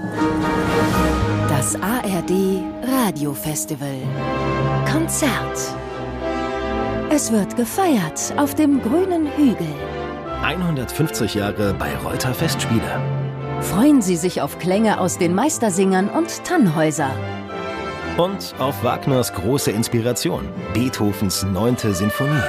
Das ARD Radiofestival. Konzert. Es wird gefeiert auf dem grünen Hügel. 150 Jahre Bayreuther Festspiele. Freuen Sie sich auf Klänge aus den Meistersingern und Tannhäuser. Und auf Wagners große Inspiration, Beethovens 9. Sinfonie.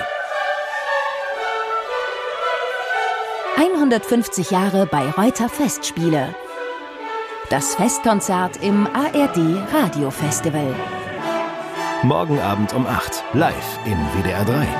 150 Jahre Bayreuther Festspiele. Das Festkonzert im ARD Radiofestival. Morgen Abend um 8, live in WDR 3.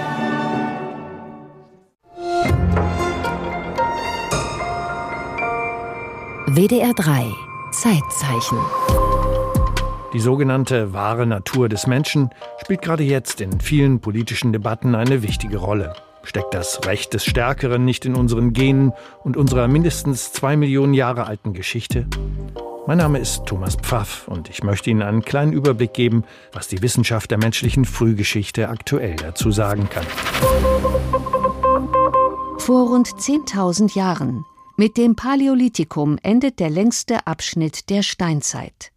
WDR 3 Zeitzeichen. Die sogenannte wahre Natur des Menschen spielt gerade jetzt in vielen politischen Debatten eine wichtige Rolle. Steckt das Recht des Stärkeren nicht in unseren Genen und unserer mindestens 2 Millionen Jahre alten Geschichte? Mein Name ist Thomas Pfaff und ich möchte Ihnen einen kleinen Überblick geben, was die Wissenschaft der menschlichen Frühgeschichte aktuell dazu sagen kann. Vor rund 10.000 Jahren, mit dem Paläolithikum, endet der längste Abschnitt der Steinzeit.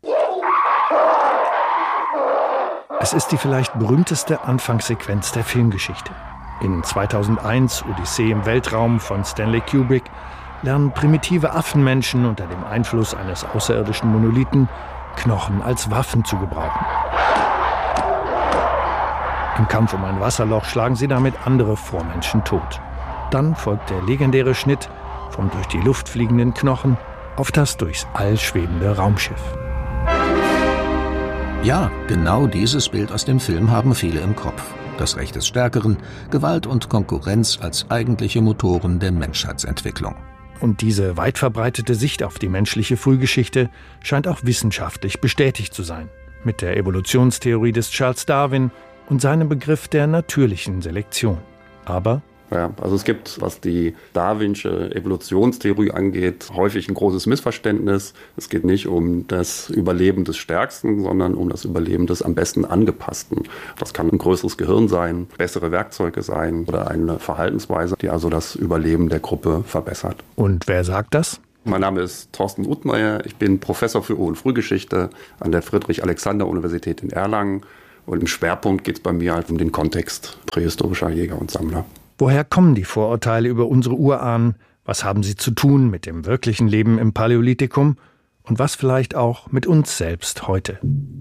Es ist die vielleicht berühmteste Anfangssequenz der Filmgeschichte. In 2001 Odyssee im Weltraum von Stanley Kubrick lernen primitive Affenmenschen unter dem Einfluss eines außerirdischen Monolithen Knochen als Waffen zu gebrauchen. Im Kampf um ein Wasserloch schlagen sie damit andere Vormenschen tot. Dann folgt der legendäre Schnitt vom durch die Luft fliegenden Knochen auf das durchs All schwebende Raumschiff. Ja, genau dieses Bild aus dem Film haben viele im Kopf. Das Recht des Stärkeren, Gewalt und Konkurrenz als eigentliche Motoren der Menschheitsentwicklung. Und diese weit verbreitete Sicht auf die menschliche Frühgeschichte scheint auch wissenschaftlich bestätigt zu sein. Mit der Evolutionstheorie des Charles Darwin und seinem Begriff der natürlichen Selektion. Aber ja, also es gibt, was die Darwinsche Evolutionstheorie angeht, häufig ein großes Missverständnis. Es geht nicht um das Überleben des Stärksten, sondern um das Überleben des am besten Angepassten. Das kann ein größeres Gehirn sein, bessere Werkzeuge sein oder eine Verhaltensweise, die also das Überleben der Gruppe verbessert. Und wer sagt das? Mein Name ist Thorsten Uthmeier. Ich bin Professor für Ur- und Frühgeschichte an der Friedrich-Alexander-Universität in Erlangen. Und im Schwerpunkt geht es bei mir halt um den Kontext prähistorischer Jäger und Sammler. Woher kommen die Vorurteile über unsere Urahnen? Was haben sie zu tun mit dem wirklichen Leben im Paläolithikum? Und was vielleicht auch mit uns selbst heute?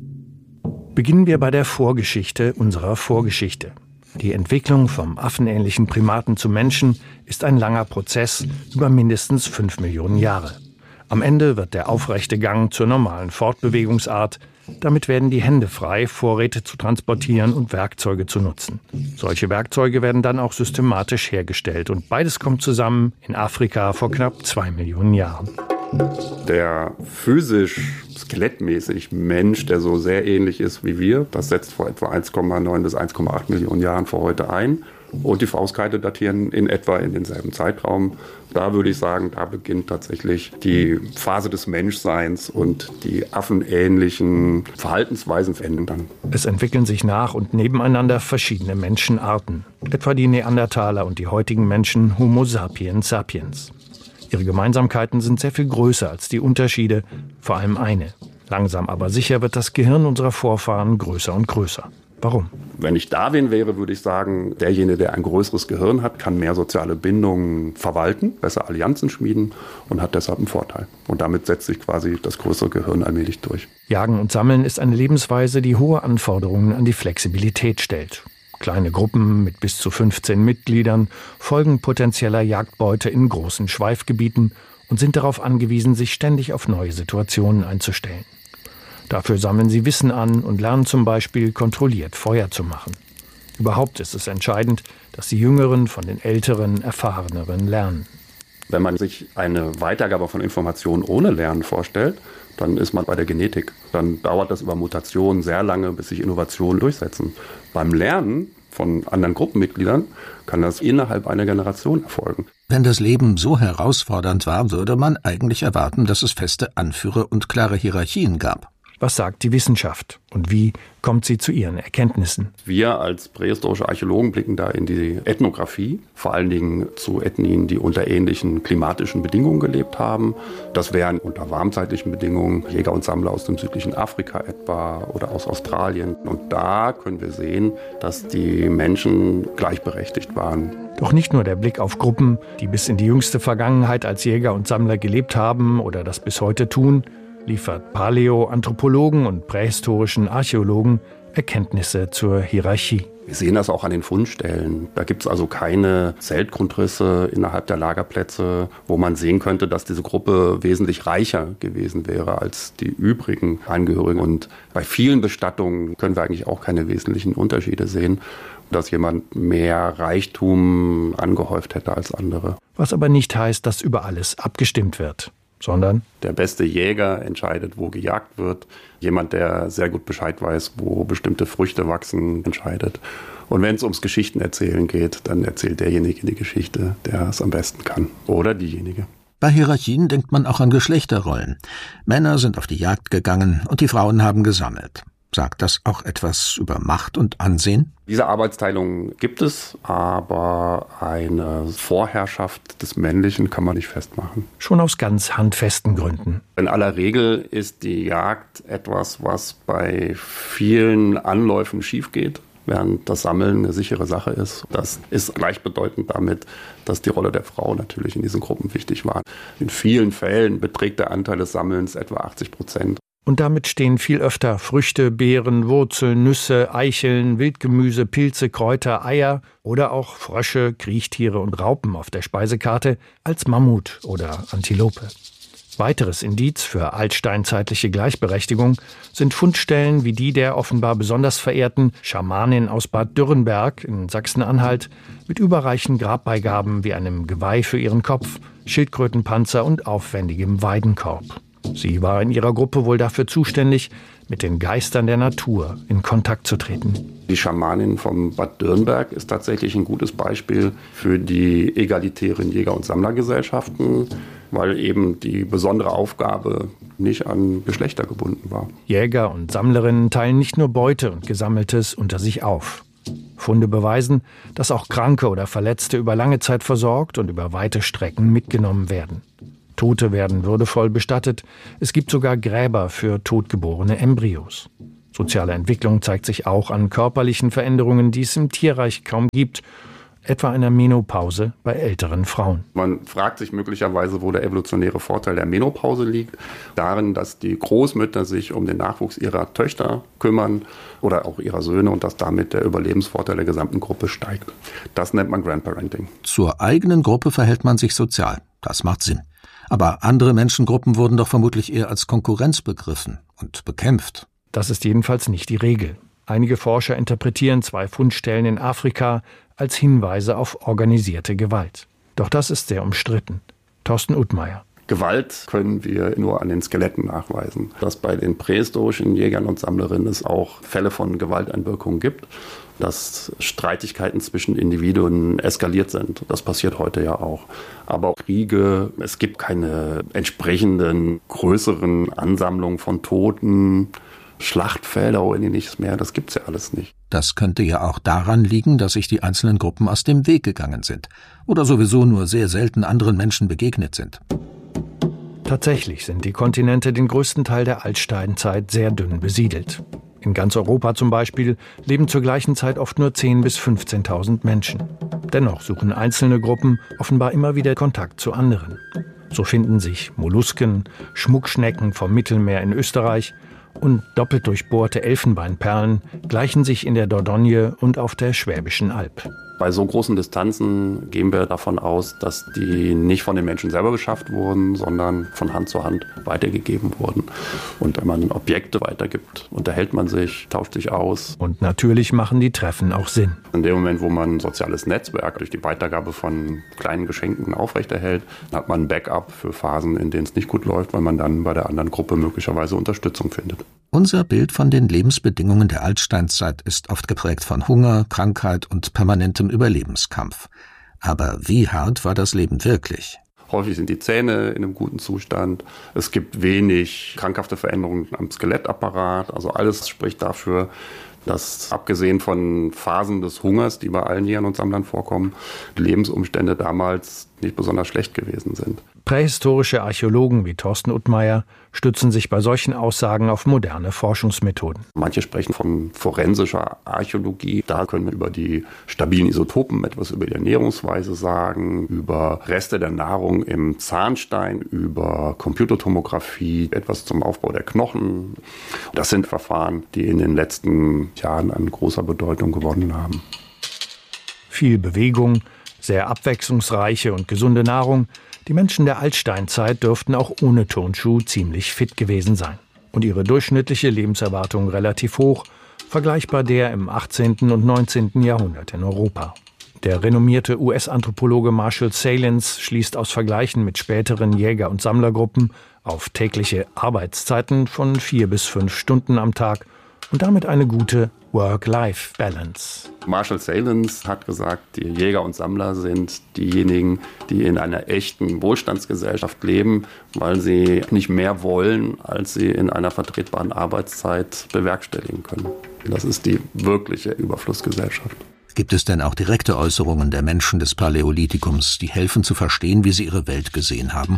Beginnen wir bei der Vorgeschichte unserer Vorgeschichte. Die Entwicklung vom affenähnlichen Primaten zum Menschen ist ein langer Prozess über mindestens 5 Millionen Jahre. Am Ende wird der aufrechte Gang zur normalen Fortbewegungsart. Damit werden die Hände frei, Vorräte zu transportieren und Werkzeuge zu nutzen. Solche Werkzeuge werden dann auch systematisch hergestellt. Und beides kommt zusammen in Afrika vor knapp 2 Millionen Jahren. Der physisch, skelettmäßig Mensch, der so sehr ähnlich ist wie wir, das setzt vor etwa 1,9 bis 1,8 Millionen Jahren vor heute ein. Und die Faustkeile datieren in etwa in denselben Zeitraum. Da würde ich sagen, da beginnt tatsächlich die Phase des Menschseins und die affenähnlichen Verhaltensweisen verändern dann. Es entwickeln sich nach und nebeneinander verschiedene Menschenarten. Etwa die Neandertaler und die heutigen Menschen Homo sapiens sapiens. Ihre Gemeinsamkeiten sind sehr viel größer als die Unterschiede, vor allem eine. Langsam aber sicher wird das Gehirn unserer Vorfahren größer und größer. Warum? Wenn ich Darwin wäre, würde ich sagen, derjenige, der ein größeres Gehirn hat, kann mehr soziale Bindungen verwalten, besser Allianzen schmieden und hat deshalb einen Vorteil. Und damit setzt sich quasi das größere Gehirn allmählich durch. Jagen und Sammeln ist eine Lebensweise, die hohe Anforderungen an die Flexibilität stellt. Kleine Gruppen mit bis zu 15 Mitgliedern folgen potenzieller Jagdbeute in großen Schweifgebieten und sind darauf angewiesen, sich ständig auf neue Situationen einzustellen. Dafür sammeln sie Wissen an und lernen zum Beispiel kontrolliert Feuer zu machen. Überhaupt ist es entscheidend, dass die Jüngeren von den Älteren, Erfahreneren lernen. Wenn man sich eine Weitergabe von Informationen ohne Lernen vorstellt, dann ist man bei der Genetik. Dann dauert das über Mutationen sehr lange, bis sich Innovationen durchsetzen. Beim Lernen von anderen Gruppenmitgliedern kann das innerhalb einer Generation erfolgen. Wenn das Leben so herausfordernd war, würde man eigentlich erwarten, dass es feste Anführer und klare Hierarchien gab. Was sagt die Wissenschaft und wie kommt sie zu ihren Erkenntnissen? Wir als prähistorische Archäologen blicken da in die Ethnographie, vor allen Dingen zu Ethnien, die unter ähnlichen klimatischen Bedingungen gelebt haben. Das wären unter warmzeitlichen Bedingungen Jäger und Sammler aus dem südlichen Afrika etwa oder aus Australien. Und da können wir sehen, dass die Menschen gleichberechtigt waren. Doch nicht nur der Blick auf Gruppen, die bis in die jüngste Vergangenheit als Jäger und Sammler gelebt haben oder das bis heute tun, liefert Paläoanthropologen und prähistorischen Archäologen Erkenntnisse zur Hierarchie. Wir sehen das auch an den Fundstellen. Da gibt es also keine Zeltgrundrisse innerhalb der Lagerplätze, wo man sehen könnte, dass diese Gruppe wesentlich reicher gewesen wäre als die übrigen Angehörigen. Und bei vielen Bestattungen können wir eigentlich auch keine wesentlichen Unterschiede sehen, dass jemand mehr Reichtum angehäuft hätte als andere. Was aber nicht heißt, dass über alles abgestimmt wird, sondern der beste Jäger entscheidet, wo gejagt wird. Jemand, der sehr gut Bescheid weiß, wo bestimmte Früchte wachsen, entscheidet. Und wenn es ums Geschichtenerzählen geht, dann erzählt derjenige die Geschichte, der es am besten kann. Oder diejenige. Bei Hierarchien denkt man auch an Geschlechterrollen. Männer sind auf die Jagd gegangen und die Frauen haben gesammelt. Sagt das auch etwas über Macht und Ansehen? Diese Arbeitsteilung gibt es, aber eine Vorherrschaft des Männlichen kann man nicht festmachen. Schon aus ganz handfesten Gründen. In aller Regel ist die Jagd etwas, was bei vielen Anläufen schief geht, während das Sammeln eine sichere Sache ist. Das ist gleichbedeutend damit, dass die Rolle der Frau natürlich in diesen Gruppen wichtig war. In vielen Fällen beträgt der Anteil des Sammelns etwa 80%. Und damit stehen viel öfter Früchte, Beeren, Wurzeln, Nüsse, Eicheln, Wildgemüse, Pilze, Kräuter, Eier oder auch Frösche, Kriechtiere und Raupen auf der Speisekarte als Mammut oder Antilope. Weiteres Indiz für altsteinzeitliche Gleichberechtigung sind Fundstellen wie die der offenbar besonders verehrten Schamanin aus Bad Dürrenberg in Sachsen-Anhalt mit überreichen Grabbeigaben wie einem Geweih für ihren Kopf, Schildkrötenpanzer und aufwendigem Weidenkorb. Sie war in ihrer Gruppe wohl dafür zuständig, mit den Geistern der Natur in Kontakt zu treten. Die Schamanin vom Bad Dürrenberg ist tatsächlich ein gutes Beispiel für die egalitären Jäger- und Sammlergesellschaften, weil eben die besondere Aufgabe nicht an Geschlechter gebunden war. Jäger und Sammlerinnen teilen nicht nur Beute und Gesammeltes unter sich auf. Funde beweisen, dass auch Kranke oder Verletzte über lange Zeit versorgt und über weite Strecken mitgenommen werden. Tote werden würdevoll bestattet. Es gibt sogar Gräber für totgeborene Embryos. Soziale Entwicklung zeigt sich auch an körperlichen Veränderungen, die es im Tierreich kaum gibt, etwa einer Menopause bei älteren Frauen. Man fragt sich möglicherweise, wo der evolutionäre Vorteil der Menopause liegt. Darin, dass die Großmütter sich um den Nachwuchs ihrer Töchter kümmern oder auch ihrer Söhne und dass damit der Überlebensvorteil der gesamten Gruppe steigt. Das nennt man Grandparenting. Zur eigenen Gruppe verhält man sich sozial. Das macht Sinn. Aber andere Menschengruppen wurden doch vermutlich eher als Konkurrenz begriffen und bekämpft. Das ist jedenfalls nicht die Regel. Einige Forscher interpretieren 2 Fundstellen in Afrika als Hinweise auf organisierte Gewalt. Doch das ist sehr umstritten. Thorsten Uthmeier. Gewalt können wir nur an den Skeletten nachweisen. Dass bei den prähistorischen Jägern und Sammlerinnen es auch Fälle von Gewalteinwirkungen gibt, dass Streitigkeiten zwischen Individuen eskaliert sind. Das passiert heute ja auch. Aber Kriege, es gibt keine entsprechenden größeren Ansammlungen von Toten, Schlachtfelder oder ähnliches mehr. Das gibt's ja alles nicht. Das könnte ja auch daran liegen, dass sich die einzelnen Gruppen aus dem Weg gegangen sind oder sowieso nur sehr selten anderen Menschen begegnet sind. Tatsächlich sind die Kontinente den größten Teil der Altsteinzeit sehr dünn besiedelt. In ganz Europa zum Beispiel leben zur gleichen Zeit oft nur 10.000 bis 15.000 Menschen. Dennoch suchen einzelne Gruppen offenbar immer wieder Kontakt zu anderen. So finden sich Mollusken, Schmuckschnecken vom Mittelmeer in Österreich und doppelt durchbohrte Elfenbeinperlen gleichen sich in der Dordogne und auf der Schwäbischen Alb. Bei so großen Distanzen gehen wir davon aus, dass die nicht von den Menschen selber beschafft wurden, sondern von Hand zu Hand weitergegeben wurden. Und wenn man Objekte weitergibt, unterhält man sich, tauscht sich aus. Und natürlich machen die Treffen auch Sinn. In dem Moment, wo man ein soziales Netzwerk durch die Weitergabe von kleinen Geschenken aufrechterhält, hat man ein Backup für Phasen, in denen es nicht gut läuft, weil man dann bei der anderen Gruppe möglicherweise Unterstützung findet. Unser Bild von den Lebensbedingungen der Altsteinzeit ist oft geprägt von Hunger, Krankheit und permanentem Überlebenskampf. Aber wie hart war das Leben wirklich? Häufig sind die Zähne in einem guten Zustand. Es gibt wenig krankhafte Veränderungen am Skelettapparat. Also alles spricht dafür, dass abgesehen von Phasen des Hungers, die bei allen Jägern und Sammlern vorkommen, die Lebensumstände damals nicht besonders schlecht gewesen sind. Prähistorische Archäologen wie Thorsten Uttmeier stützen sich bei solchen Aussagen auf moderne Forschungsmethoden. Manche sprechen von forensischer Archäologie. Da können wir über die stabilen Isotopen etwas über die Ernährungsweise sagen, über Reste der Nahrung im Zahnstein, über Computertomographie, etwas zum Aufbau der Knochen. Das sind Verfahren, die in den letzten Jahren an großer Bedeutung gewonnen haben. Viel Bewegung, sehr abwechslungsreiche und gesunde Nahrung. Die Menschen der Altsteinzeit dürften auch ohne Turnschuh ziemlich fit gewesen sein. Und ihre durchschnittliche Lebenserwartung relativ hoch, vergleichbar der im 18. und 19. Jahrhundert in Europa. Der renommierte US-Anthropologe Marshall Salins schließt aus Vergleichen mit späteren Jäger- und Sammlergruppen auf tägliche Arbeitszeiten von 4 bis 5 Stunden am Tag und damit eine gute Work-Life-Balance. Marshall Salins hat gesagt, die Jäger und Sammler sind diejenigen, die in einer echten Wohlstandsgesellschaft leben, weil sie nicht mehr wollen, als sie in einer vertretbaren Arbeitszeit bewerkstelligen können. Das ist die wirkliche Überflussgesellschaft. Gibt es denn auch direkte Äußerungen der Menschen des Paläolithikums, die helfen zu verstehen, wie sie ihre Welt gesehen haben?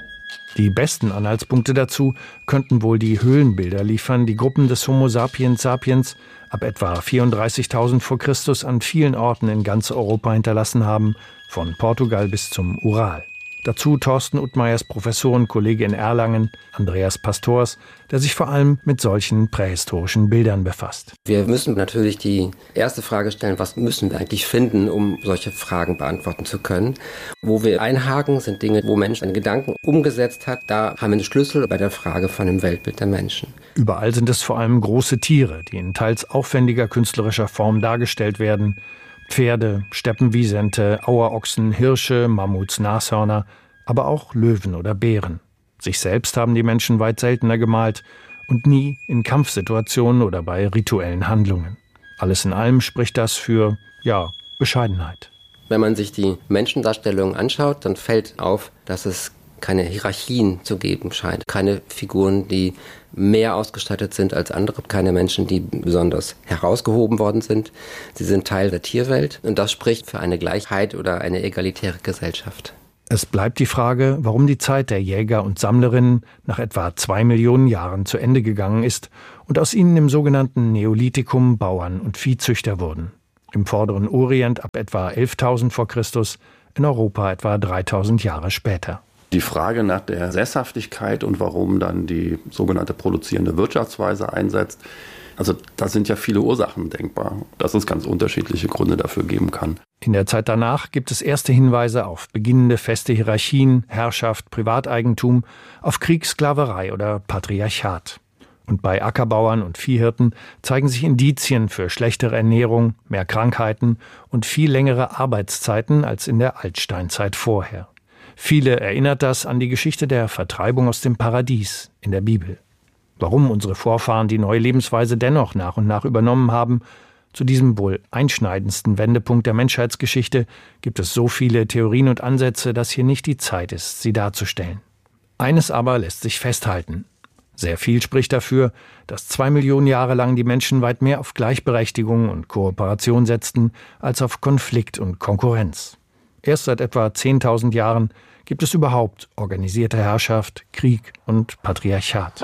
Die besten Anhaltspunkte dazu könnten wohl die Höhlenbilder liefern, die Gruppen des Homo sapiens sapiens ab etwa 34.000 vor Christus an vielen Orten in ganz Europa hinterlassen haben, von Portugal bis zum Ural. Dazu Thorsten Uttmeiers Professorenkollege in Erlangen, Andreas Pastors, der sich vor allem mit solchen prähistorischen Bildern befasst. Wir müssen natürlich die erste Frage stellen, was müssen wir eigentlich finden, um solche Fragen beantworten zu können. Wo wir einhaken, sind Dinge, wo Mensch einen Gedanken umgesetzt hat. Da haben wir einen Schlüssel bei der Frage von dem Weltbild der Menschen. Überall sind es vor allem große Tiere, die in teils aufwendiger künstlerischer Form dargestellt werden. Pferde, Steppenwisente, Auerochsen, Hirsche, Mammuts, Nashörner, aber auch Löwen oder Bären. Sich selbst haben die Menschen weit seltener gemalt und nie in Kampfsituationen oder bei rituellen Handlungen. Alles in allem spricht das für, Bescheidenheit. Wenn man sich die Menschendarstellung anschaut, dann fällt auf, dass es keine Hierarchien zu geben scheint. Keine Figuren, die mehr ausgestattet sind als andere. Keine Menschen, die besonders herausgehoben worden sind. Sie sind Teil der Tierwelt. Und das spricht für eine Gleichheit oder eine egalitäre Gesellschaft. Es bleibt die Frage, warum die Zeit der Jäger und Sammlerinnen nach etwa 2 Millionen Jahren zu Ende gegangen ist und aus ihnen im sogenannten Neolithikum Bauern und Viehzüchter wurden. Im vorderen Orient ab etwa 11.000 vor Christus, in Europa etwa 3.000 Jahre später. Die Frage nach der Sesshaftigkeit und warum dann die sogenannte produzierende Wirtschaftsweise einsetzt, also da sind ja viele Ursachen denkbar, dass es ganz unterschiedliche Gründe dafür geben kann. In der Zeit danach gibt es erste Hinweise auf beginnende feste Hierarchien, Herrschaft, Privateigentum, auf Krieg, Sklaverei oder Patriarchat. Und bei Ackerbauern und Viehhirten zeigen sich Indizien für schlechtere Ernährung, mehr Krankheiten und viel längere Arbeitszeiten als in der Altsteinzeit vorher. Viele erinnert das an die Geschichte der Vertreibung aus dem Paradies in der Bibel. Warum unsere Vorfahren die neue Lebensweise dennoch nach und nach übernommen haben, zu diesem wohl einschneidendsten Wendepunkt der Menschheitsgeschichte gibt es so viele Theorien und Ansätze, dass hier nicht die Zeit ist, sie darzustellen. Eines aber lässt sich festhalten. Sehr viel spricht dafür, dass 2 Millionen Jahre lang die Menschen weit mehr auf Gleichberechtigung und Kooperation setzten, als auf Konflikt und Konkurrenz. Erst seit etwa 10.000 Jahren gibt es überhaupt organisierte Herrschaft, Krieg und Patriarchat.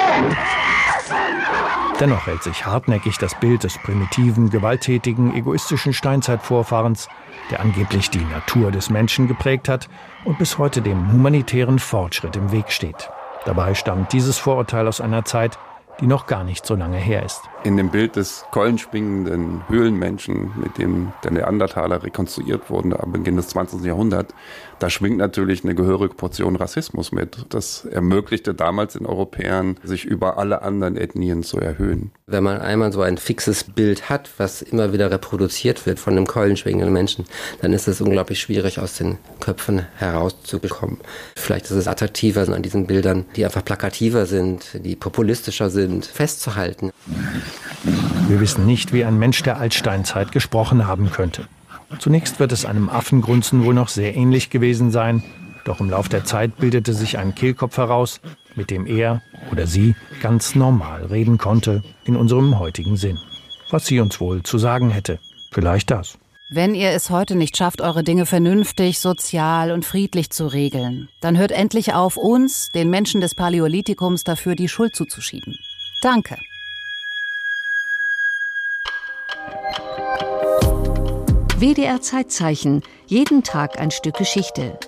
Dennoch hält sich hartnäckig das Bild des primitiven, gewalttätigen, egoistischen Steinzeitvorfahrens, der angeblich die Natur des Menschen geprägt hat und bis heute dem humanitären Fortschritt im Weg steht. Dabei stammt dieses Vorurteil aus einer Zeit, die noch gar nicht so lange her ist. In dem Bild des keulenschwingenden Höhlenmenschen, mit dem der Neandertaler rekonstruiert wurde am Beginn des 20. Jahrhunderts, da schwingt natürlich eine gehörige Portion Rassismus mit. Das ermöglichte damals den Europäern, sich über alle anderen Ethnien zu erhöhen. Wenn man einmal so ein fixes Bild hat, was immer wieder reproduziert wird von einem keulenschwingenden Menschen, dann ist es unglaublich schwierig, aus den Köpfen herauszubekommen. Vielleicht ist es attraktiver an diesen Bildern, die einfach plakativer sind, die populistischer sind, festzuhalten. Wir wissen nicht, wie ein Mensch der Altsteinzeit gesprochen haben könnte. Zunächst wird es einem Affengrunzen wohl noch sehr ähnlich gewesen sein, Doch im Lauf der Zeit bildete sich ein Kehlkopf heraus, mit dem er oder sie ganz normal reden konnte, in unserem heutigen Sinn. Was sie uns wohl zu sagen hätte. Vielleicht das. Wenn ihr es heute nicht schafft, eure Dinge vernünftig, sozial und friedlich zu regeln, dann hört endlich auf, uns, den Menschen des Paläolithikums, dafür die Schuld zuzuschieben. Danke. WDR Zeitzeichen. Jeden Tag ein Stück Geschichte.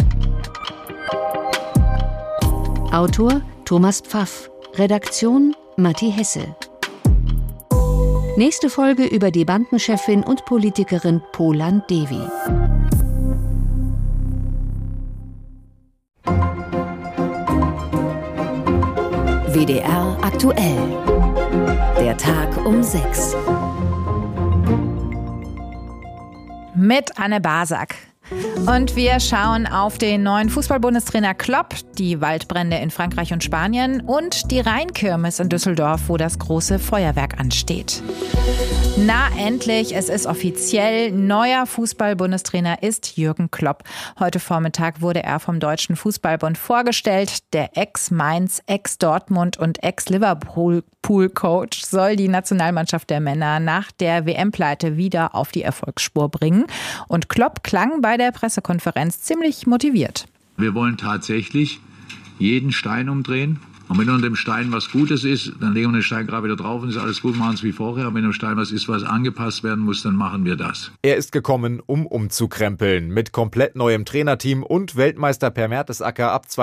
Autor Thomas Pfaff. Redaktion Matti Hesse. Nächste Folge über die Bandenchefin und Politikerin Polan Devi. WDR aktuell. Der Tag um 6. Mit Anne Basak. Und wir schauen auf den neuen Fußball-Bundestrainer Klopp, die Waldbrände in Frankreich und Spanien und die Rheinkirmes in Düsseldorf, wo das große Feuerwerk ansteht. Na endlich, es ist offiziell. Neuer Fußball-Bundestrainer ist Jürgen Klopp. Heute Vormittag wurde er vom Deutschen Fußballbund vorgestellt. Der Ex-Mainz, Ex-Dortmund und Ex-Liverpool-Coach soll die Nationalmannschaft der Männer nach der WM-Pleite wieder auf die Erfolgsspur bringen. Und Klopp klang bei der Pressekonferenz ziemlich motiviert. Wir wollen tatsächlich jeden Stein umdrehen. Und wenn unter dem Stein was Gutes ist, dann legen wir den Stein gerade wieder drauf und ist alles gut, machen es wie vorher. Und wenn im Stein was ist, was angepasst werden muss, dann machen wir das. Er ist gekommen, um umzukrempeln. Mit komplett neuem Trainerteam und Weltmeister Per Mertesacker ab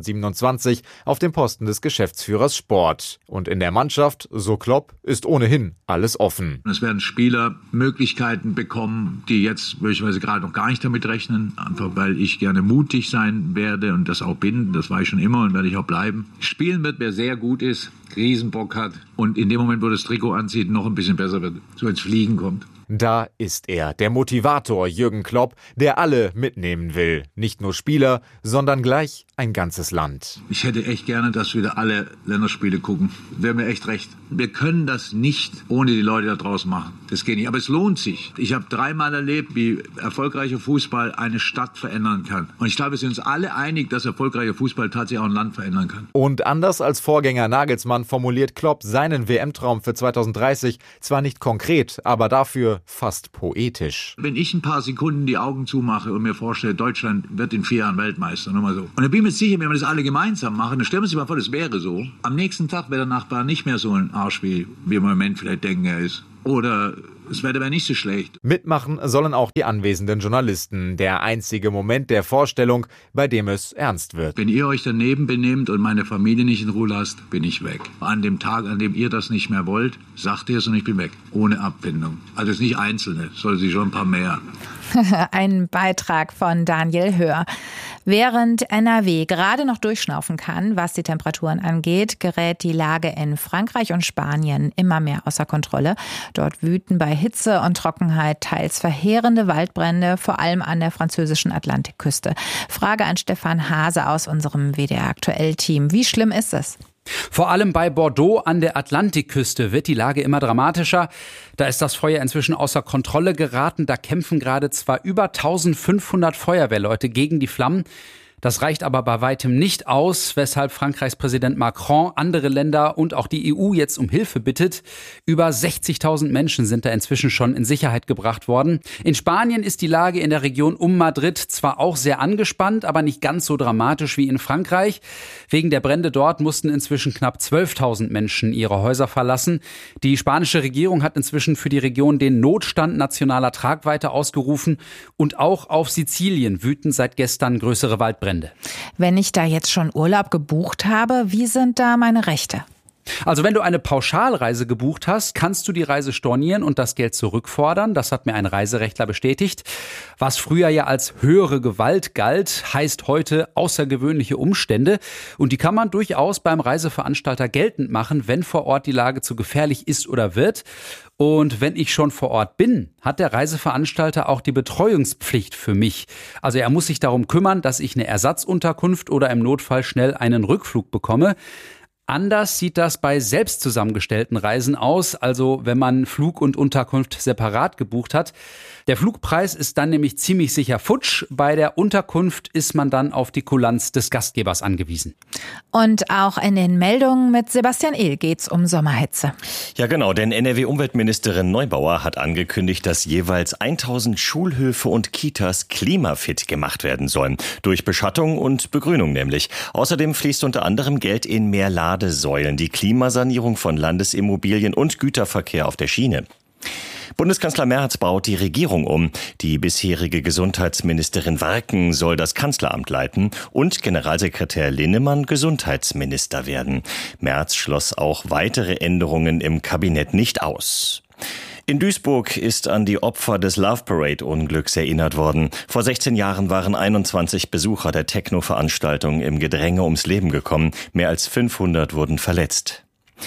2027 auf dem Posten des Geschäftsführers Sport. Und in der Mannschaft, so Klopp, ist ohnehin alles offen. Es werden Spieler Möglichkeiten bekommen, die jetzt möglicherweise gerade noch gar nicht damit rechnen. Einfach weil ich gerne mutig sein werde und das auch bin. Das war ich schon immer und werde ich auch bleiben. Spielen wird, wer sehr gut ist, Riesenbock hat und in dem Moment, wo das Trikot anzieht, noch ein bisschen besser wird, so ins Fliegen kommt. Da ist er, der Motivator Jürgen Klopp, der alle mitnehmen will. Nicht nur Spieler, sondern gleich ein ganzes Land. Ich hätte echt gerne, dass wieder alle Länderspiele gucken. Wäre mir echt recht. Wir können das nicht ohne die Leute da draußen machen. Das geht nicht. Aber es lohnt sich. Ich habe 3-mal erlebt, wie erfolgreicher Fußball eine Stadt verändern kann. Und ich glaube, wir sind uns alle einig, dass erfolgreicher Fußball tatsächlich auch ein Land verändern kann. Und anders als Vorgänger Nagelsmann formuliert Klopp seinen WM-Traum für 2030 zwar nicht konkret, aber dafür fast poetisch. Wenn ich ein paar Sekunden die Augen zumache und mir vorstelle, Deutschland wird in 4 Jahren Weltmeister, nur mal so. Und dann bin ich mir sicher, wenn wir das alle gemeinsam machen, dann stellen wir uns mal vor, das wäre so. Am nächsten Tag wäre der Nachbar nicht mehr so ein Arsch, wie wir im Moment vielleicht denken, er ist. Oder das Wetter wäre nicht so schlecht. Mitmachen sollen auch die anwesenden Journalisten. Der einzige Moment der Vorstellung, bei dem es ernst wird. Wenn ihr euch daneben benehmt und meine Familie nicht in Ruhe lasst, bin ich weg. An dem Tag, an dem ihr das nicht mehr wollt, sagt ihr es und ich bin weg. Ohne Abfindung. Also es ist nicht Einzelne, es soll sich schon ein paar mehr. Ein Beitrag von Daniel Höhr. Während NRW gerade noch durchschnaufen kann, was die Temperaturen angeht, gerät die Lage in Frankreich und Spanien immer mehr außer Kontrolle. Dort wüten bei Hitze und Trockenheit teils verheerende Waldbrände, vor allem an der französischen Atlantikküste. Frage an Stefan Hase aus unserem WDR-Aktuell-Team. Wie schlimm ist es? Vor allem bei Bordeaux an der Atlantikküste wird die Lage immer dramatischer. Da ist das Feuer inzwischen außer Kontrolle geraten. Da kämpfen gerade zwar über 1500 Feuerwehrleute gegen die Flammen. Das reicht aber bei weitem nicht aus, weshalb Frankreichs Präsident Macron andere Länder und auch die EU jetzt um Hilfe bittet. Über 60.000 Menschen sind da inzwischen schon in Sicherheit gebracht worden. In Spanien ist die Lage in der Region um Madrid zwar auch sehr angespannt, aber nicht ganz so dramatisch wie in Frankreich. Wegen der Brände dort mussten inzwischen knapp 12.000 Menschen ihre Häuser verlassen. Die spanische Regierung hat inzwischen für die Region den Notstand nationaler Tragweite ausgerufen. Und auch auf Sizilien wüten seit gestern größere Waldbrände. Wenn ich da jetzt schon Urlaub gebucht habe, wie sind da meine Rechte? Also wenn du eine Pauschalreise gebucht hast, kannst du die Reise stornieren und das Geld zurückfordern. Das hat mir ein Reiserechtler bestätigt. Was früher ja als höhere Gewalt galt, heißt heute außergewöhnliche Umstände. Und die kann man durchaus beim Reiseveranstalter geltend machen, wenn vor Ort die Lage zu gefährlich ist oder wird. Und wenn ich schon vor Ort bin, hat der Reiseveranstalter auch die Betreuungspflicht für mich. Also er muss sich darum kümmern, dass ich eine Ersatzunterkunft oder im Notfall schnell einen Rückflug bekomme. Anders sieht das bei selbst zusammengestellten Reisen aus, also wenn man Flug und Unterkunft separat gebucht hat. Der Flugpreis ist dann nämlich ziemlich sicher futsch. Bei der Unterkunft ist man dann auf die Kulanz des Gastgebers angewiesen. Und auch in den Meldungen mit Sebastian Ehl geht's um Sommerhitze. Ja genau, denn NRW-Umweltministerin Neubauer hat angekündigt, dass jeweils 1000 Schulhöfe und Kitas klimafit gemacht werden sollen. Durch Beschattung und Begrünung nämlich. Außerdem fließt unter anderem Geld in mehr Ladesäulen, die Klimasanierung von Landesimmobilien und Güterverkehr auf der Schiene. Bundeskanzler Merz baut die Regierung um. Die bisherige Gesundheitsministerin Warken soll das Kanzleramt leiten und Generalsekretär Linnemann Gesundheitsminister werden. Merz schloss auch weitere Änderungen im Kabinett nicht aus. In Duisburg ist an die Opfer des Love Parade-Unglücks erinnert worden. Vor 16 Jahren waren 21 Besucher der Techno-Veranstaltung im Gedränge ums Leben gekommen. Mehr als 500 wurden verletzt.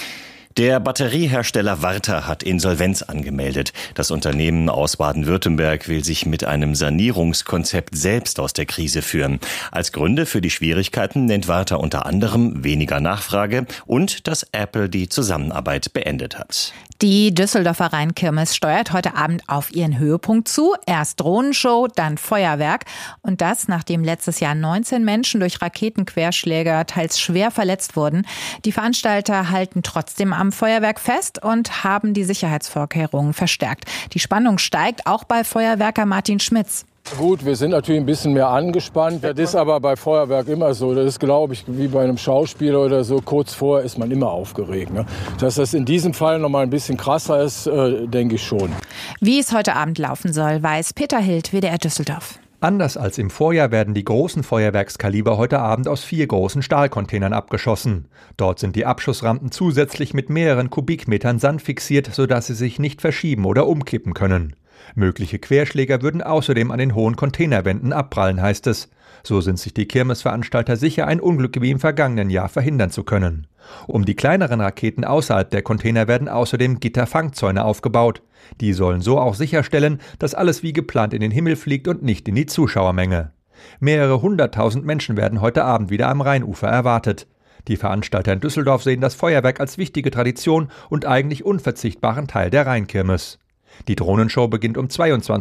Der Batteriehersteller Varta hat Insolvenz angemeldet. Das Unternehmen aus Baden-Württemberg will sich mit einem Sanierungskonzept selbst aus der Krise führen. Als Gründe für die Schwierigkeiten nennt Varta unter anderem weniger Nachfrage und dass Apple die Zusammenarbeit beendet hat. Die Düsseldorfer Rheinkirmes steuert heute Abend auf ihren Höhepunkt zu. Erst Drohnenshow, dann Feuerwerk. Und das, nachdem letztes Jahr 19 Menschen durch Raketenquerschläge teils schwer verletzt wurden. Die Veranstalter halten trotzdem am Feuerwerk fest und haben die Sicherheitsvorkehrungen verstärkt. Die Spannung steigt auch bei Feuerwerker Martin Schmitz. Gut, wir sind natürlich ein bisschen mehr angespannt. Das ist aber bei Feuerwerk immer so. Das ist, glaube ich, wie bei einem Schauspieler oder so. Kurz vorher ist man immer aufgeregt. Ne? Dass das in diesem Fall noch mal ein bisschen krasser ist, denke ich schon. Wie es heute Abend laufen soll, weiß Peter Hild, WDR Düsseldorf. Anders als im Vorjahr werden die großen Feuerwerkskaliber heute Abend aus 4 großen Stahlcontainern abgeschossen. Dort sind die Abschussrampen zusätzlich mit mehreren Kubikmetern Sand fixiert, sodass sie sich nicht verschieben oder umkippen können. Mögliche Querschläger würden außerdem an den hohen Containerwänden abprallen, heißt es. So sind sich die Kirmesveranstalter sicher, ein Unglück wie im vergangenen Jahr verhindern zu können. Um die kleineren Raketen außerhalb der Container werden außerdem Gitterfangzäune aufgebaut. Die sollen so auch sicherstellen, dass alles wie geplant in den Himmel fliegt und nicht in die Zuschauermenge. Mehrere 100.000 Menschen werden heute Abend wieder am Rheinufer erwartet. Die Veranstalter in Düsseldorf sehen das Feuerwerk als wichtige Tradition und eigentlich unverzichtbaren Teil der Rheinkirmes. Die Drohnenshow beginnt um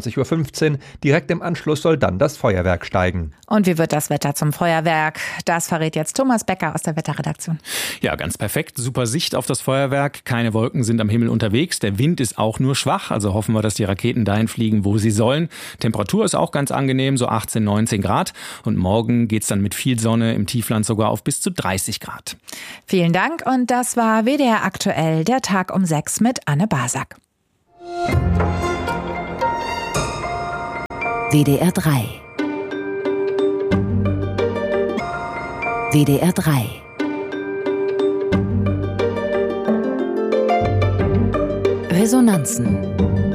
22.15 Uhr. Direkt im Anschluss soll dann das Feuerwerk steigen. Und wie wird das Wetter zum Feuerwerk? Das verrät jetzt Thomas Becker aus der Wetterredaktion. Ja, ganz perfekt. Super Sicht auf das Feuerwerk. Keine Wolken sind am Himmel unterwegs. Der Wind ist auch nur schwach. Also hoffen wir, dass die Raketen dahin fliegen, wo sie sollen. Temperatur ist auch ganz angenehm, so 18, 19 Grad. Und morgen geht's dann mit viel Sonne im Tiefland sogar auf bis zu 30 Grad. Vielen Dank. Und das war WDR aktuell, der Tag um 6 mit Anne Basak. WDR 3. WDR 3. Resonanzen.